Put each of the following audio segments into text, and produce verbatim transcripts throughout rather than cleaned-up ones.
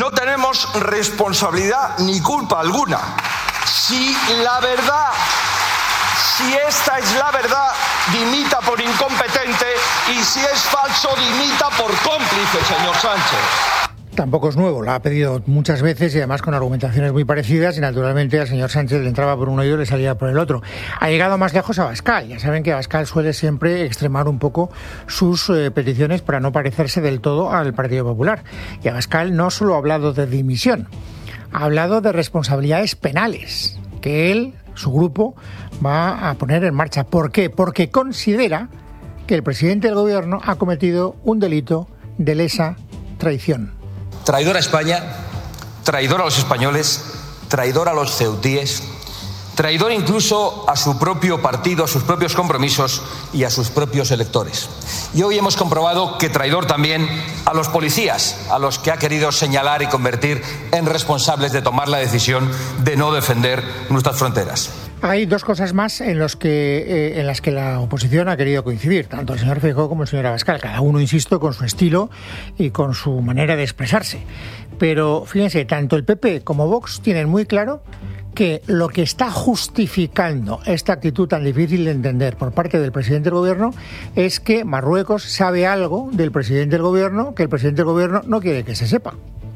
no tenemos responsabilidad ni culpa alguna. Si la verdad, si esta es la verdad, dimita por incompetente, y si es falso, dimita por cómplice, señor Sánchez. Tampoco es nuevo, lo ha pedido muchas veces y además con argumentaciones muy parecidas, y naturalmente al señor Sánchez le entraba por un oído y le salía por el otro. Ha llegado más lejos a Abascal. Ya saben que Abascal suele siempre extremar un poco sus eh, peticiones para no parecerse del todo al Partido Popular. Y Abascal no solo ha hablado de dimisión, ha hablado de responsabilidades penales que él, su grupo, va a poner en marcha. ¿Por qué? Porque considera que el presidente del gobierno ha cometido un delito de lesa traición. Traidor a España, traidor a los españoles, traidor a los ceutíes, traidor incluso a su propio partido, a sus propios compromisos y a sus propios electores. Y hoy hemos comprobado que traidor también a los policías, a los que ha querido señalar y convertir en responsables de tomar la decisión de no defender nuestras fronteras. Hay dos cosas más en, los que, eh, en las que la oposición ha querido coincidir, tanto el señor Feijóo como el señor Abascal, cada uno, insisto, con su estilo y con su manera de expresarse. Pero fíjense, tanto el P P como Vox tienen muy claro que lo que está justificando esta actitud tan difícil de entender por parte del presidente del gobierno es que Marruecos sabe algo del presidente del gobierno que el presidente del gobierno no quiere que se sepa.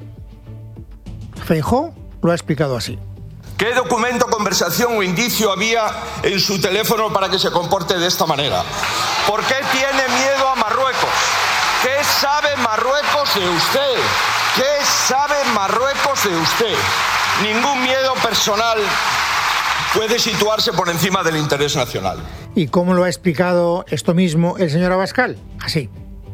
Feijóo lo ha explicado así. ¿Qué documento, conversación o indicio había en su teléfono para que se comporte de esta manera? ¿Por qué tiene miedo a Marruecos? ¿Qué sabe Marruecos de usted? ¿Qué sabe Marruecos de usted? Ningún miedo personal puede situarse por encima del interés nacional. ¿Y cómo lo ha explicado esto mismo el señor Abascal? Así.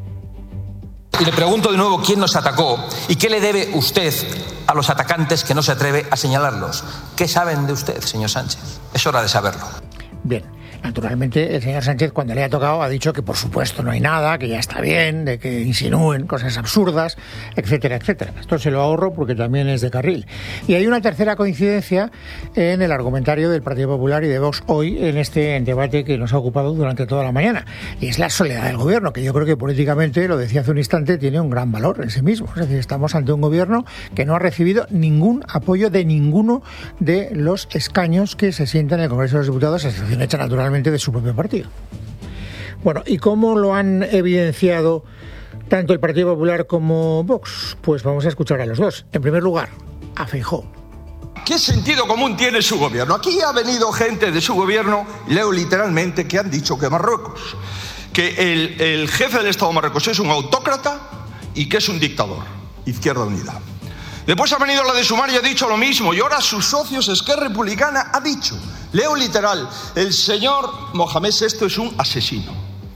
Y le pregunto de nuevo quién nos atacó y qué le debe usted a los atacantes que no se atreve a señalarlos. ¿Qué saben de usted, señor Sánchez? Es hora de saberlo. Bien. Naturalmente, el señor Sánchez, cuando le ha tocado, ha dicho que por supuesto no hay nada, que ya está bien, de que insinúen cosas absurdas, etcétera, etcétera. Esto se lo ahorro porque también es de carril. Y hay una tercera coincidencia en el argumentario del Partido Popular y de Vox hoy en este debate que nos ha ocupado durante toda la mañana. Y es la soledad del gobierno, que yo creo que políticamente, lo decía hace un instante, tiene un gran valor en sí mismo. Es decir, estamos ante un gobierno que no ha recibido ningún apoyo de ninguno de los escaños que se sientan en el Congreso de los Diputados, a excepción hecha naturalmente de su propio partido. Bueno, ¿y cómo lo han evidenciado tanto el Partido Popular como Vox? Pues vamos a escuchar a los dos. En primer lugar, a Feijóo. ¿Qué sentido común tiene su gobierno? Aquí ha venido gente de su gobierno, leo literalmente, que han dicho que Marruecos, que el, el jefe del Estado de Marruecos es un autócrata y que es un dictador. Izquierda Unida. Después ha venido la de Sumar y ha dicho lo mismo, y ahora sus socios, Esquerra Republicana, ha dicho, leo literal, el señor Mohamed sexto es un asesino.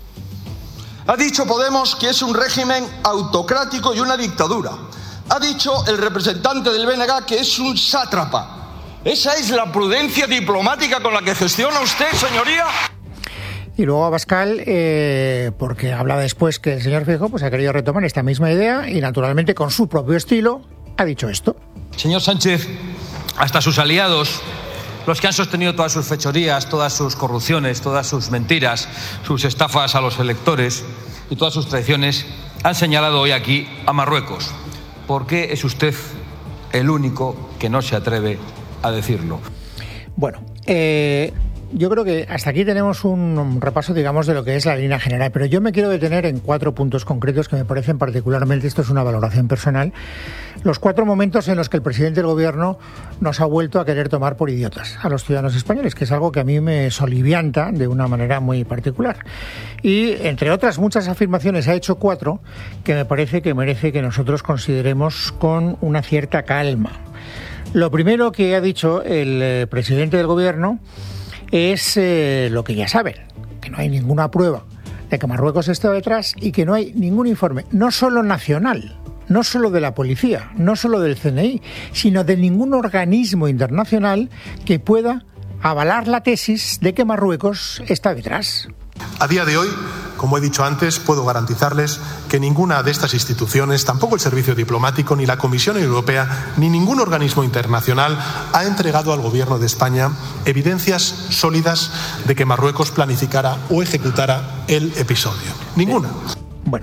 Ha dicho Podemos que es un régimen autocrático y una dictadura. Ha dicho el representante del B N G que es un sátrapa. ¿Esa es la prudencia diplomática con la que gestiona usted, señoría? Y luego Abascal, eh, porque habla después que el señor Feijóo pues, ha querido retomar esta misma idea y naturalmente con su propio estilo ha dicho esto. Señor Sánchez, hasta sus aliados, los que han sostenido todas sus fechorías, todas sus corrupciones, todas sus mentiras, sus estafas a los electores y todas sus traiciones, han señalado hoy aquí a Marruecos. ¿Por qué es usted el único que no se atreve a decirlo? Bueno, eh... yo creo que hasta aquí tenemos un repaso, digamos, de lo que es la línea general, pero yo me quiero detener en cuatro puntos concretos que me parecen particularmente, esto es una valoración personal, los cuatro momentos en los que el presidente del gobierno nos ha vuelto a querer tomar por idiotas a los ciudadanos españoles, que es algo que a mí me solivianta de una manera muy particular. Y, entre otras muchas afirmaciones, ha hecho cuatro que me parece que merece que nosotros consideremos con una cierta calma. Lo primero que ha dicho el eh, presidente del gobierno es eh, lo que ya saben, que no hay ninguna prueba de que Marruecos esté detrás y que no hay ningún informe, no solo nacional, no solo de la policía, no solo del C N I, sino de ningún organismo internacional que pueda avalar la tesis de que Marruecos está detrás. A día de hoy, como he dicho antes, puedo garantizarles que ninguna de estas instituciones, tampoco el Servicio Diplomático, ni la Comisión Europea, ni ningún organismo internacional ha entregado al Gobierno de España evidencias sólidas de que Marruecos planificara o ejecutara el episodio. Ninguna. Bueno,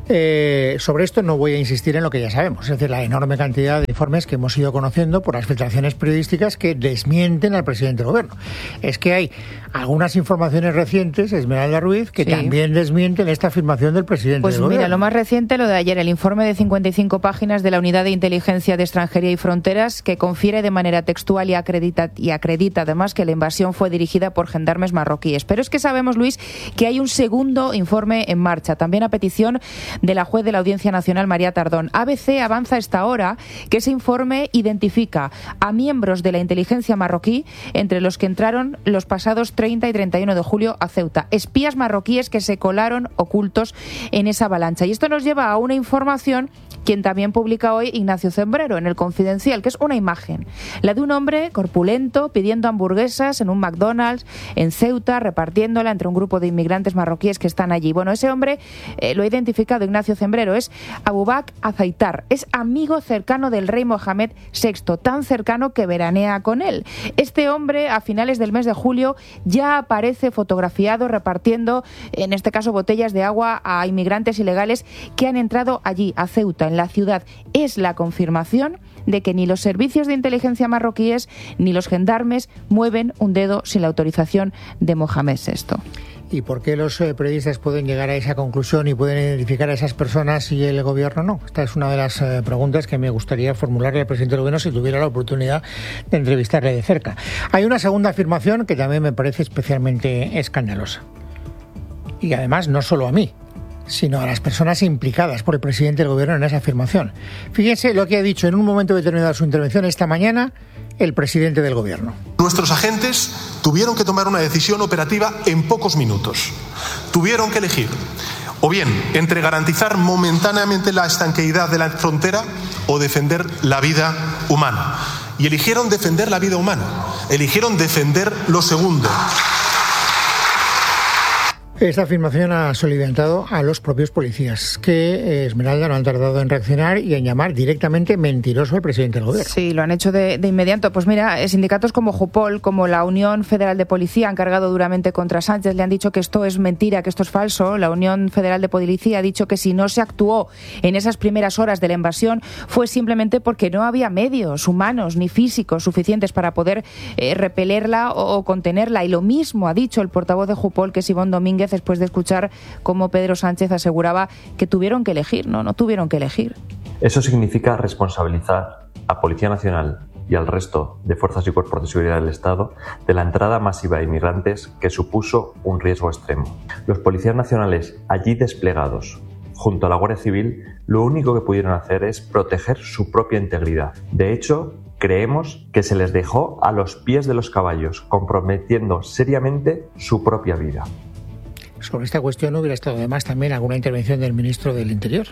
Eh, sobre esto no voy a insistir en lo que ya sabemos, es decir, la enorme cantidad de informes que hemos ido conociendo por las filtraciones periodísticas que desmienten al presidente del gobierno. Es que hay algunas informaciones recientes, Esmeralda Ruiz, que sí. también desmienten esta afirmación del presidente pues del mira, gobierno. Pues mira, lo más reciente, lo de ayer, el informe de cincuenta y cinco páginas de la Unidad de Inteligencia de Extranjería y Fronteras, que confiere de manera textual y acredita, y acredita además que la invasión fue dirigida por gendarmes marroquíes. Pero es que sabemos, Luis, que hay un segundo informe en marcha, también a petición de la juez de la Audiencia Nacional, María Tardón. A B C avanza esta hora que ese informe identifica a miembros de la inteligencia marroquí, entre los que entraron los pasados treinta y treinta y uno de julio a Ceuta. Espías marroquíes que se colaron ocultos en esa avalancha. Y esto nos lleva a una información, quien también publica hoy Ignacio Zembrero en El Confidencial, que es una imagen, la de un hombre corpulento pidiendo hamburguesas en un McDonald's en Ceuta, repartiéndola entre un grupo de inmigrantes marroquíes que están allí. Bueno, ese hombre eh, lo ha identificado Ignacio Zembrero, es Aboubak Azaitar, es amigo cercano del rey Mohamed sexto, tan cercano que veranea con él. Este hombre, a finales del mes de julio, ya aparece fotografiado repartiendo, en este caso, botellas de agua a inmigrantes ilegales que han entrado allí, a Ceuta, en la ciudad. Es la confirmación de que ni los servicios de inteligencia marroquíes ni los gendarmes mueven un dedo sin la autorización de Mohamed sexto. ¿Y por qué los eh, periodistas pueden llegar a esa conclusión y pueden identificar a esas personas y el gobierno no? Esta es una de las eh, preguntas que me gustaría formularle al presidente del gobierno si tuviera la oportunidad de entrevistarle de cerca. Hay una segunda afirmación que también me parece especialmente escandalosa. Y además no solo a mí, sino a las personas implicadas por el presidente del gobierno en esa afirmación. Fíjense lo que ha dicho en un momento determinado de su intervención esta mañana el presidente del gobierno. Nuestros agentes tuvieron que tomar una decisión operativa en pocos minutos. Tuvieron que elegir o bien entre garantizar momentáneamente la estanqueidad de la frontera o defender la vida humana. Y eligieron defender la vida humana. Eligieron defender lo segundo. Esta afirmación ha soliviantado a los propios policías, que Esmeralda no han tardado en reaccionar y en llamar directamente mentiroso al presidente del gobierno. Sí, lo han hecho de, de inmediato. Pues mira, sindicatos como Jupol, como la Unión Federal de Policía, han cargado duramente contra Sánchez. Le han dicho que esto es mentira, que esto es falso. La Unión Federal de Policía ha dicho que si no se actuó en esas primeras horas de la invasión fue simplemente porque no había medios humanos ni físicos suficientes para poder eh, repelerla o, o contenerla. Y lo mismo ha dicho el portavoz de Jupol, que es Ivonne Domínguez, después de escuchar cómo Pedro Sánchez aseguraba que tuvieron que elegir. No, no tuvieron que elegir. Eso significa responsabilizar a Policía Nacional y al resto de fuerzas y cuerpos de seguridad del Estado de la entrada masiva de inmigrantes que supuso un riesgo extremo. Los policías nacionales allí desplegados junto a la Guardia Civil lo único que pudieron hacer es proteger su propia integridad. De hecho, creemos que se les dejó a los pies de los caballos, comprometiendo seriamente su propia vida. Sobre esta cuestión hubiera estado además también alguna intervención del ministro del Interior.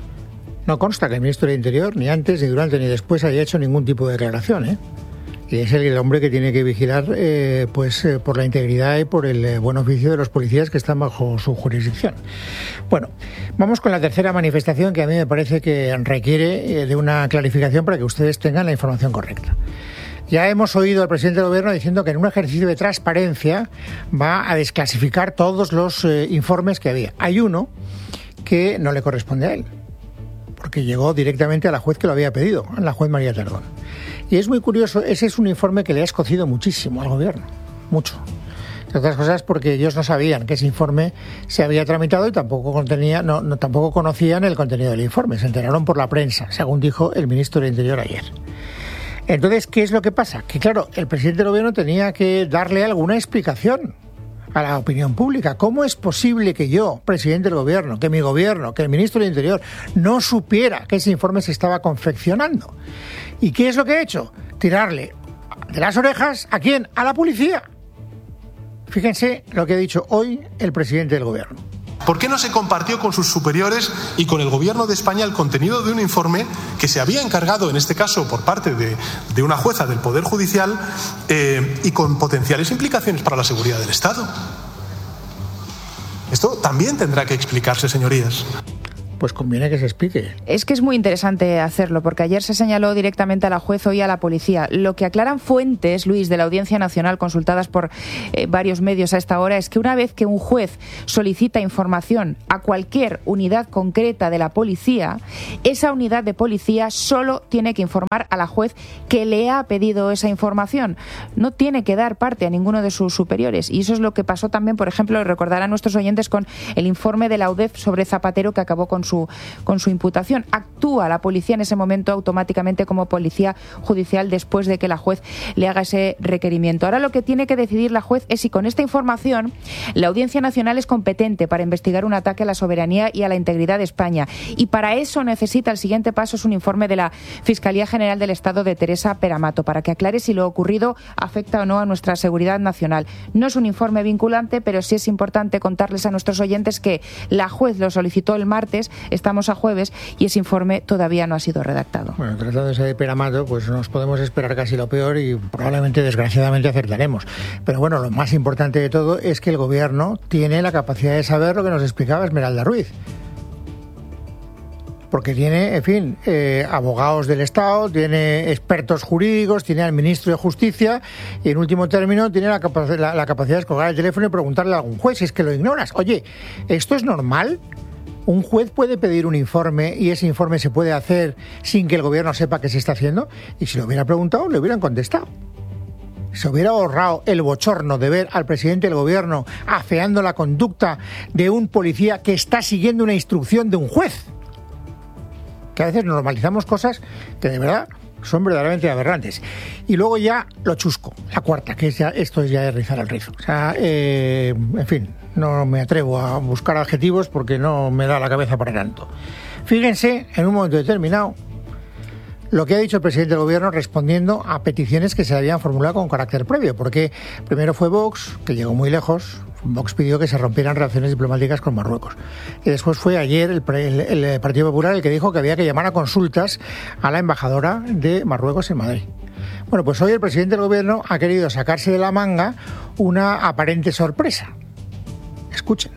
No consta que el ministro del Interior, ni antes, ni durante, ni después, haya hecho ningún tipo de declaración, ¿eh? Y es el hombre que tiene que vigilar eh, pues, eh, por la integridad y por el eh, buen oficio de los policías que están bajo su jurisdicción. Bueno, vamos con la tercera manifestación, que a mí me parece que requiere eh, de una clarificación para que ustedes tengan la información correcta. Ya hemos oído al presidente del gobierno diciendo que en un ejercicio de transparencia va a desclasificar todos los eh, informes que había. Hay uno que no le corresponde a él, porque llegó directamente a la juez que lo había pedido, a la juez María Tardón. Y es muy curioso, ese es un informe que le ha escocido muchísimo al gobierno, mucho. Entre otras cosas porque ellos no sabían que ese informe se había tramitado y tampoco contenía, no, no, tampoco conocían el contenido del informe. Se enteraron por la prensa, según dijo el ministro del Interior ayer. Entonces, ¿qué es lo que pasa? Que claro, el presidente del gobierno tenía que darle alguna explicación a la opinión pública. ¿Cómo es posible que yo, presidente del gobierno, que mi gobierno, que el ministro del Interior no supiera que ese informe se estaba confeccionando? ¿Y qué es lo que ha hecho? Tirarle de las orejas, ¿a quién? A la policía. Fíjense lo que ha dicho hoy el presidente del gobierno. ¿Por qué no se compartió con sus superiores y con el gobierno de España el contenido de un informe que se había encargado, en este caso por parte de, de una jueza del Poder Judicial eh, y con potenciales implicaciones para la seguridad del Estado? Esto también tendrá que explicarse, señorías. pues conviene que se explique. Es que es muy interesante hacerlo, porque ayer se señaló directamente a la juez, hoy a la policía. Lo que aclaran fuentes, Luis, de la Audiencia Nacional, consultadas por eh, varios medios a esta hora, es que una vez que un juez solicita información a cualquier unidad concreta de la policía, esa unidad de policía solo tiene que informar a la juez que le ha pedido esa información. No tiene que dar parte a ninguno de sus superiores. Y eso es lo que pasó también, por ejemplo, recordarán a nuestros oyentes, con el informe de la U D E F sobre Zapatero, que acabó con su, con su imputación. Actúa la policía en ese momento automáticamente como policía judicial después de que la juez le haga ese requerimiento. Ahora lo que tiene que decidir la juez es si con esta información la Audiencia Nacional es competente para investigar un ataque a la soberanía y a la integridad de España. Y para eso necesita, el siguiente paso es un informe de la Fiscalía General del Estado de Teresa Peramato, para que aclare si lo ocurrido afecta o no a nuestra seguridad nacional. No es un informe vinculante, pero sí es importante contarles a nuestros oyentes que la juez lo solicitó el martes, estamos a jueves, y ese informe todavía no ha sido redactado. Bueno, tratándose de Peramato, pues nos podemos esperar casi lo peor y probablemente, desgraciadamente, acertaremos. Pero bueno, lo más importante de todo es que el gobierno tiene la capacidad de saber lo que nos explicaba Esmeralda Ruiz. Porque tiene, en fin, eh, abogados del Estado, tiene expertos jurídicos, tiene al ministro de Justicia y, en último término, tiene la, capac- la, la capacidad de colgar el teléfono y preguntarle a algún juez si es que lo ignoras. Oye, ¿esto es normal? ¿Un juez puede pedir un informe y ese informe se puede hacer sin que el gobierno sepa qué se está haciendo? Y si lo hubiera preguntado, le hubieran contestado. Se hubiera ahorrado el bochorno de ver al presidente del gobierno afeando la conducta de un policía que está siguiendo una instrucción de un juez. Que a veces normalizamos cosas que de verdad son verdaderamente aberrantes. Y luego ya lo chusco, la cuarta, que es ya, esto es ya de rizar el rizo. O sea, eh, en fin, no me atrevo a buscar adjetivos porque no me da la cabeza para tanto. Fíjense, en un momento determinado, lo que ha dicho el presidente del gobierno respondiendo a peticiones que se habían formulado con carácter previo, porque primero fue Vox, que llegó muy lejos. Vox pidió que se rompieran relaciones diplomáticas con Marruecos. Y después fue ayer el, el, el Partido Popular el que dijo que había que llamar a consultas a la embajadora de Marruecos en Madrid. Bueno, pues hoy el presidente del gobierno ha querido sacarse de la manga una aparente sorpresa. Escuchen.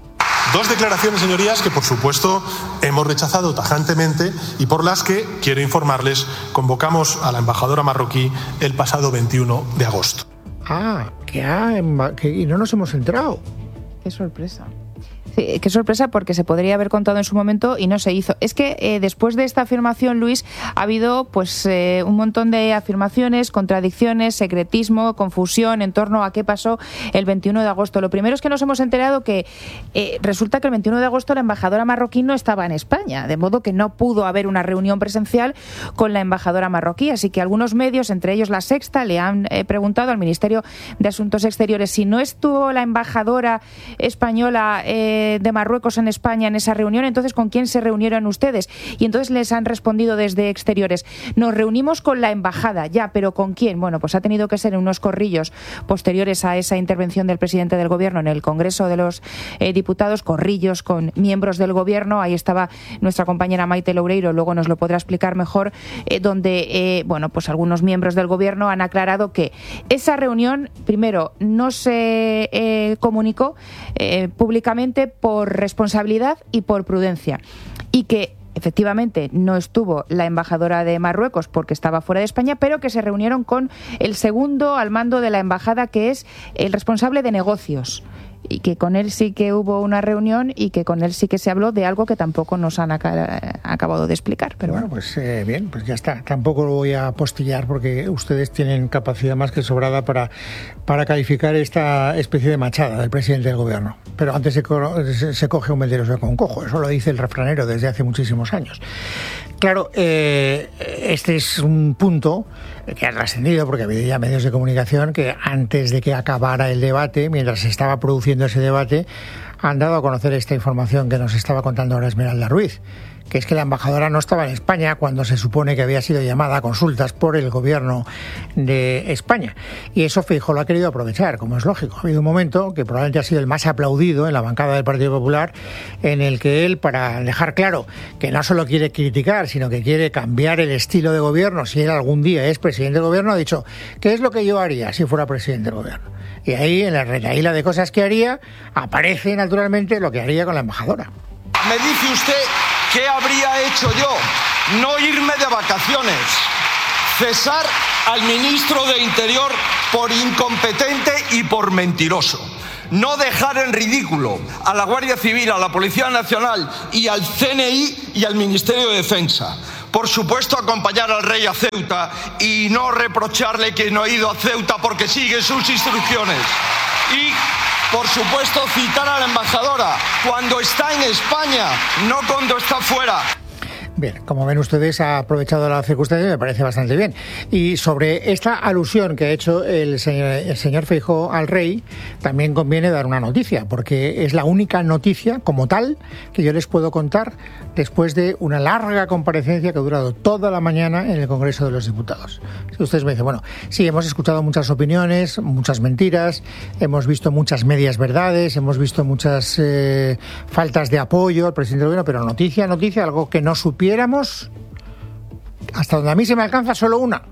Dos declaraciones, señorías, que por supuesto hemos rechazado tajantemente y por las que, quiero informarles, convocamos a la embajadora marroquí el pasado veintiuno de agosto. Ah, que, ha, que y no nos hemos enterado. Qué sorpresa. Sí, qué sorpresa, porque se podría haber contado en su momento y no se hizo. Es que eh, después de esta afirmación, Luis, ha habido pues eh, un montón de afirmaciones, contradicciones, secretismo, confusión en torno a qué pasó el veintiuno de agosto. Lo primero es que nos hemos enterado que eh, resulta que el veintiuno de agosto la embajadora marroquí no estaba en España, de modo que no pudo haber una reunión presencial con la embajadora marroquí. Así que algunos medios, entre ellos La Sexta, le han eh, preguntado al Ministerio de Asuntos Exteriores si no estuvo la embajadora española eh, de Marruecos en España en esa reunión, entonces ¿con quién se reunieron ustedes? Y entonces les han respondido desde Exteriores: nos reunimos con la embajada, ya, pero ¿con quién? Bueno, pues ha tenido que ser en unos corrillos posteriores a esa intervención del presidente del gobierno en el Congreso de los eh, Diputados, corrillos con miembros del gobierno. Ahí estaba nuestra compañera Maite Loureiro, luego nos lo podrá explicar mejor, eh, donde, eh, bueno, pues algunos miembros del gobierno han aclarado que esa reunión, primero, no se eh, comunicó eh, públicamente por responsabilidad y por prudencia, y que efectivamente no estuvo la embajadora de Marruecos porque estaba fuera de España, pero que se reunieron con el segundo al mando de la embajada, que es el responsable de negocios, y que con él sí que hubo una reunión y que con él sí que se habló de algo que tampoco nos han aca- acabado de explicar. Pero bueno, pues eh, bien, pues ya está. Tampoco lo voy a apostillar porque ustedes tienen capacidad más que sobrada para, para calificar esta especie de machada del presidente del gobierno. Pero antes se, co- se, se coge un mentiroso con cojo, eso lo dice el refranero desde hace muchísimos años. Claro, eh, este es un punto que ha trascendido porque había ya medios de comunicación que antes de que acabara el debate, mientras se estaba produciendo ese debate, han dado a conocer esta información que nos estaba contando ahora Esmeralda Ruiz, que es que la embajadora no estaba en España cuando se supone que había sido llamada a consultas por el gobierno de España. Y eso Feijóo lo ha querido aprovechar, como es lógico. Ha habido un momento que probablemente ha sido el más aplaudido en la bancada del Partido Popular, en el que él, para dejar claro que no solo quiere criticar, sino que quiere cambiar el estilo de gobierno, si él algún día es presidente del gobierno, ha dicho: ¿qué es lo que yo haría si fuera presidente del gobierno? Y ahí, en la retaíla de cosas que haría, aparece naturalmente lo que haría con la embajadora. Me dice usted ¿qué habría hecho yo? No irme de vacaciones, cesar al ministro de Interior por incompetente y por mentiroso, no dejar en ridículo a la Guardia Civil, a la Policía Nacional y al C N I y al Ministerio de Defensa. Por supuesto, acompañar al rey a Ceuta y no reprocharle que no ha ido a Ceuta porque sigue sus instrucciones. Y, por supuesto, citar a la embajadora cuando está en España, no cuando está fuera. Bien, como ven ustedes, ha aprovechado la circunstancia y me parece bastante bien. Y sobre esta alusión que ha hecho el señor, el señor Feijóo al rey, también conviene dar una noticia, porque es la única noticia como tal que yo les puedo contar después de una larga comparecencia que ha durado toda la mañana en el Congreso de los Diputados. Si ustedes me dicen, bueno, sí, hemos escuchado muchas opiniones, muchas mentiras, hemos visto muchas medias verdades, hemos visto muchas eh, faltas de apoyo al presidente del gobierno, pero noticia, noticia, algo que no supiera Viéramos, hasta donde a mí se me alcanza, solo una,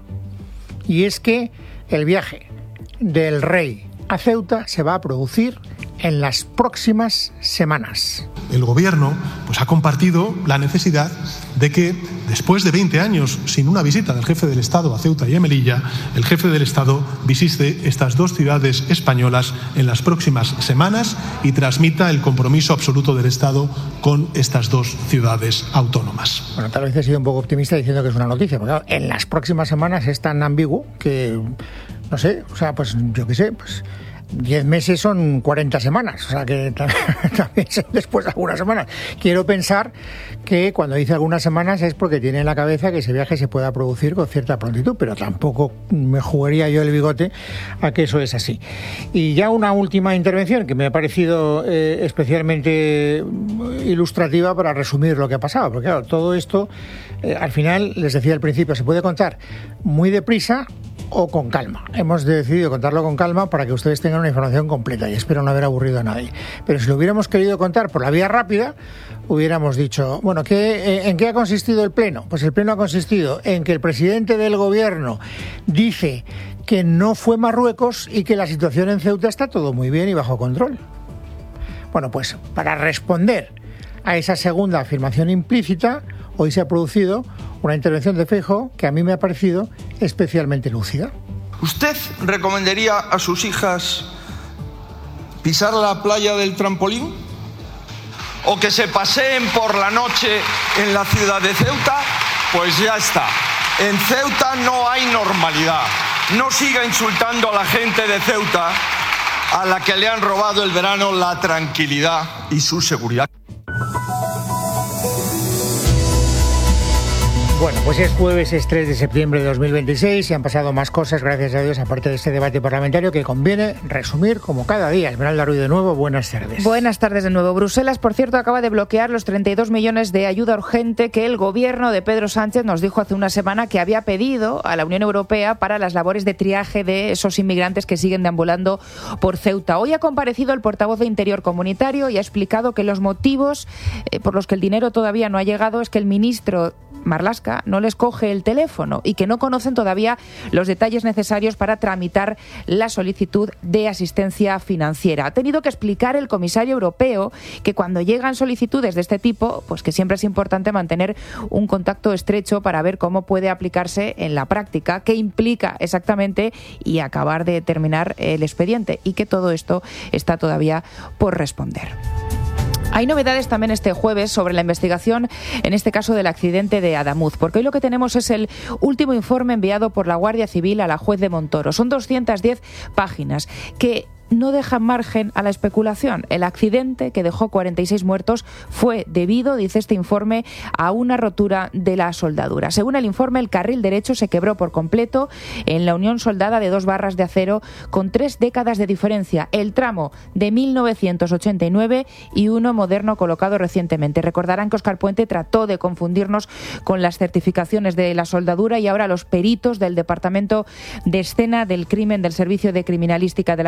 y es que el viaje del rey a Ceuta se va a producir en las próximas semanas. El gobierno pues, ha compartido la necesidad de que, después de veinte años sin una visita del jefe del Estado a Ceuta y a Melilla, el jefe del Estado visite estas dos ciudades españolas en las próximas semanas y transmita el compromiso absoluto del Estado con estas dos ciudades autónomas. Bueno, tal vez he sido un poco optimista diciendo que es una noticia, porque claro, en las próximas semanas es tan ambiguo que, no sé, o sea, pues yo qué sé, pues diez meses son cuarenta semanas, o sea que también después de algunas semanas. Quiero pensar que cuando dice algunas semanas es porque tiene en la cabeza que ese viaje se pueda producir con cierta prontitud, pero tampoco me jugaría yo el bigote a que eso es así. Y ya una última intervención que me ha parecido eh, especialmente ilustrativa para resumir lo que ha pasado, porque claro, todo esto eh, al final, les decía al principio, se puede contar muy deprisa o con calma. Hemos decidido contarlo con calma para que ustedes tengan una información completa y espero no haber aburrido a nadie. Pero si lo hubiéramos querido contar por la vía rápida, hubiéramos dicho, bueno, ¿qué, ¿en qué ha consistido el pleno? Pues el pleno ha consistido en que el presidente del gobierno dice que no fue Marruecos y que la situación en Ceuta está todo muy bien y bajo control. Bueno, pues para responder a esa segunda afirmación implícita, hoy se ha producido una intervención de Feijóo que a mí me ha parecido especialmente lúcida. ¿Usted recomendaría a sus hijas pisar la playa del trampolín? ¿O que se paseen por la noche en la ciudad de Ceuta? Pues ya está. En Ceuta no hay normalidad. No siga insultando a la gente de Ceuta, a la que le han robado el verano la tranquilidad y su seguridad. Bueno, pues es jueves, es tres de septiembre de dos mil veintiséis y han pasado más cosas, gracias a Dios, aparte de este debate parlamentario que conviene resumir como cada día. Esmeralda Ruiz, de nuevo, buenas tardes. Buenas tardes de nuevo. Bruselas, por cierto, acaba de bloquear los treinta y dos millones de ayuda urgente que el gobierno de Pedro Sánchez nos dijo hace una semana que había pedido a la Unión Europea para las labores de triaje de esos inmigrantes que siguen deambulando por Ceuta. Hoy ha comparecido el portavoz de Interior Comunitario y ha explicado que los motivos eh, por los que el dinero todavía no ha llegado es que el ministro Marlaska no les coge el teléfono y que no conocen todavía los detalles necesarios para tramitar la solicitud de asistencia financiera. Ha tenido que explicar el comisario europeo que cuando llegan solicitudes de este tipo, pues que siempre es importante mantener un contacto estrecho para ver cómo puede aplicarse en la práctica, qué implica exactamente y acabar de terminar el expediente, y que todo esto está todavía por responder. Hay novedades también este jueves sobre la investigación, en este caso del accidente de Adamuz, porque hoy lo que tenemos es el último informe enviado por la Guardia Civil a la juez de Montoro. Son doscientas diez páginas que no dejan margen a la especulación. El accidente, que dejó cuarenta y seis muertos, fue debido, dice este informe, a una rotura de la soldadura. Según el informe, el carril derecho se quebró por completo en la unión soldada de dos barras de acero con tres décadas de diferencia, el tramo de mil novecientos ochenta y nueve y uno moderno colocado recientemente. Recordarán que Óscar Puente trató de confundirnos con las certificaciones de la soldadura y ahora los peritos del Departamento de Escena del Crimen del Servicio de Criminalística de la Guardia Civil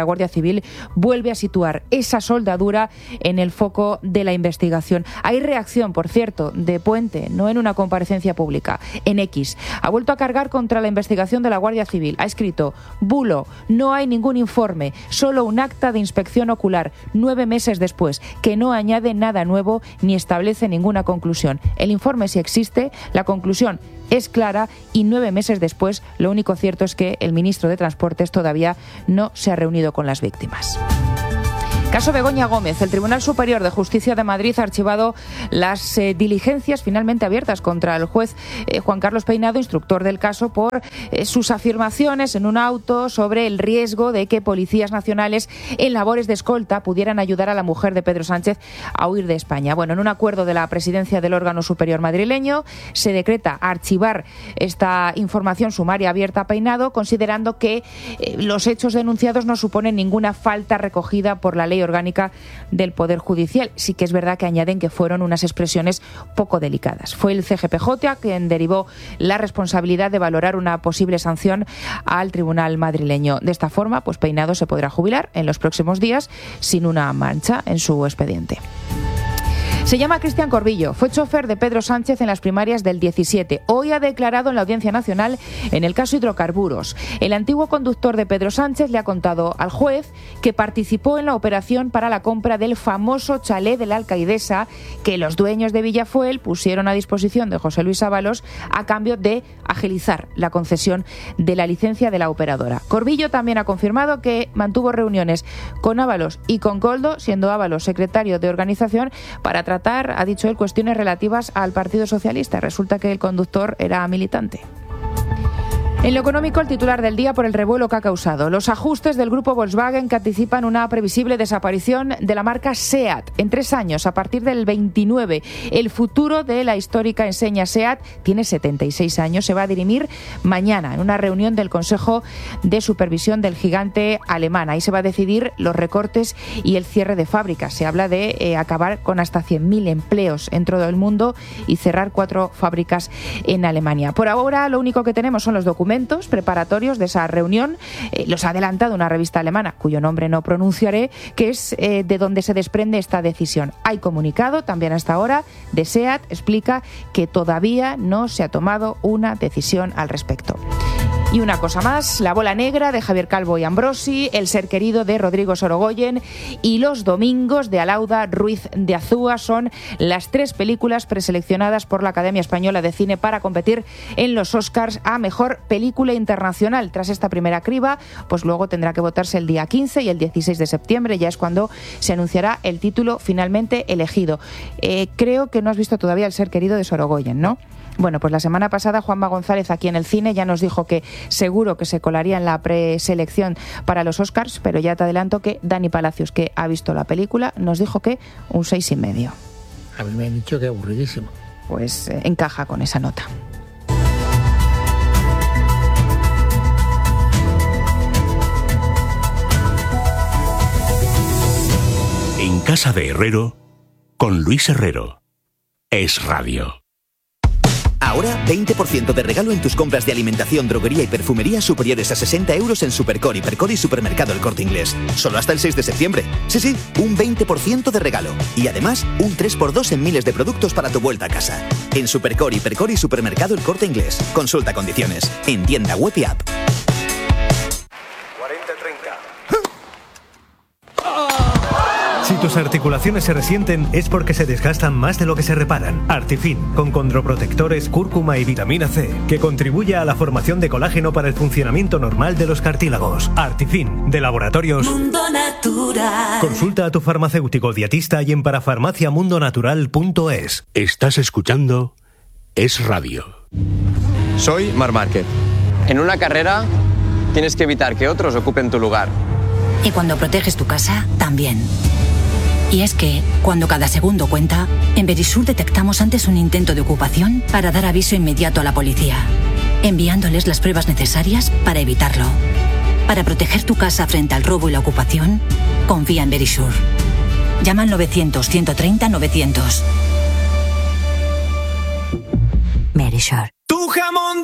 Civil vuelve a situar esa soldadura en el foco de la investigación. Hay reacción, por cierto, de Puente, no en una comparecencia pública, en X. Ha vuelto a cargar contra la investigación de la Guardia Civil. Ha escrito: bulo, no hay ningún informe, solo un acta de inspección ocular, nueve meses después, que no añade nada nuevo ni establece ninguna conclusión. El informe sí existe, la conclusión es clara y nueve meses después lo único cierto es que el ministro de Transportes todavía no se ha reunido con las víctimas. Caso Begoña Gómez. El Tribunal Superior de Justicia de Madrid ha archivado las eh, diligencias finalmente abiertas contra el juez eh, Juan Carlos Peinado, instructor del caso, por eh, sus afirmaciones en un auto sobre el riesgo de que policías nacionales en labores de escolta pudieran ayudar a la mujer de Pedro Sánchez a huir de España. Bueno, en un acuerdo de la presidencia del órgano superior madrileño se decreta archivar esta información sumaria abierta a Peinado, considerando que eh, los hechos denunciados no suponen ninguna falta recogida por la ley orgánica del Poder Judicial. Sí que es verdad que añaden que fueron unas expresiones poco delicadas. Fue el C G P J quien derivó la responsabilidad de valorar una posible sanción al tribunal madrileño. De esta forma, pues Peinado se podrá jubilar en los próximos días sin una mancha en su expediente. Se llama Cristian Corbillo, fue chofer de Pedro Sánchez en las primarias del diecisiete. Hoy ha declarado en la Audiencia Nacional en el caso Hidrocarburos. El antiguo conductor de Pedro Sánchez le ha contado al juez que participó en la operación para la compra del famoso chalet de la Alcaidesa que los dueños de Villafuel pusieron a disposición de José Luis Ábalos a cambio de agilizar la concesión de la licencia de la operadora. Corbillo también ha confirmado que mantuvo reuniones con Ábalos y con Koldo, siendo Ábalos secretario de organización, para tratar, ha dicho él, cuestiones relativas al Partido Socialista. Resulta que el conductor era militante. En lo económico, el titular del día por el revuelo que ha causado. Los ajustes del grupo Volkswagen que anticipan una previsible desaparición de la marca SEAT. En tres años, a partir del veintinueve, el futuro de la histórica enseña SEAT tiene setenta y seis años. Se va a dirimir mañana en una reunión del Consejo de Supervisión del gigante alemán. Ahí se va a decidir los recortes y el cierre de fábricas. Se habla de eh, acabar con hasta cien mil empleos en todo el mundo y cerrar cuatro fábricas en Alemania. Por ahora, lo único que tenemos son los documentos preparatorios de esa reunión. Eh, los ha adelantado una revista alemana, cuyo nombre no pronunciaré, que es eh, de donde se desprende esta decisión. Hay comunicado, también hasta ahora, de SEAT, explica que todavía no se ha tomado una decisión al respecto. Y una cosa más, La bola negra de Javier Calvo y Ambrosi, El ser querido de Rodrigo Sorogoyen y Los domingos de Alauda Ruiz de Azúa son las tres películas preseleccionadas por la Academia Española de Cine para competir en los Oscars a Mejor Película Internacional. Tras esta primera criba, pues luego tendrá que votarse el día quince y el dieciséis de septiembre, ya es cuando se anunciará el título finalmente elegido. Eh, creo que no has visto todavía El ser querido de Sorogoyen, ¿no? Bueno, pues la semana pasada Juanma González aquí en el cine ya nos dijo que seguro que se colaría en la preselección para los Oscars, pero ya te adelanto que Dani Palacios, que ha visto la película, nos dijo que un seis y medio. A mí me han dicho que aburridísimo. Pues eh, encaja con esa nota. En casa de Herrero, con Luis Herrero. Es Radio. Ahora, veinte por ciento de regalo en tus compras de alimentación, droguería y perfumería superiores a sesenta euros en Supercore, Hipercore y Supermercado El Corte Inglés. Solo hasta el seis de septiembre. Sí, sí, un veinte por ciento de regalo. Y además, un tres por dos en miles de productos para tu vuelta a casa. En Supercore, Hipercore y Supermercado El Corte Inglés. Consulta condiciones. En tienda web y app. cuarenta treinta. Si tus articulaciones se resienten es porque se desgastan más de lo que se reparan. Artifin, con condroprotectores, cúrcuma y vitamina C, que contribuye a la formación de colágeno para el funcionamiento normal de los cartílagos. Artifin, de Laboratorios Mundo Natural. Consulta a tu farmacéutico dietista y en parafarmaciamundonatural punto es. Estás escuchando Es Radio. Soy Marc Márquez. En una carrera tienes que evitar que otros ocupen tu lugar. Y cuando proteges tu casa, también. Y es que, cuando cada segundo cuenta, en Verisur detectamos antes un intento de ocupación para dar aviso inmediato a la policía, enviándoles las pruebas necesarias para evitarlo. Para proteger tu casa frente al robo y la ocupación, confía en Verisur. Llama al novecientos, ciento treinta, novecientos. Verisur. Tu jamón